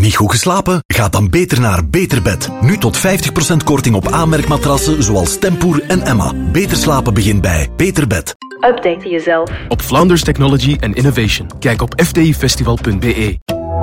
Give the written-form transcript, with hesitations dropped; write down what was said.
Niet goed geslapen? Ga dan beter naar Beterbed. Nu tot 50% korting op aanmerkmatrassen zoals Tempoer en Emma. Beter slapen begint bij Beterbed. Update jezelf op Flounders Technology and Innovation. Kijk op fdifestival.be.